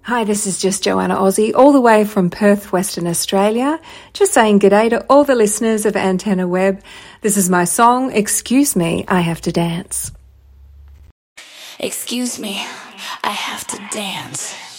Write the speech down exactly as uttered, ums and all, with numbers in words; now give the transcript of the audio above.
Hi, this is just Joanna Aussie, all the way from Perth, Western Australia. Just saying g'day to all the listeners of Antenna Web. This is my song, Excuse Me, I Have to Dance. Excuse me, I have to dance.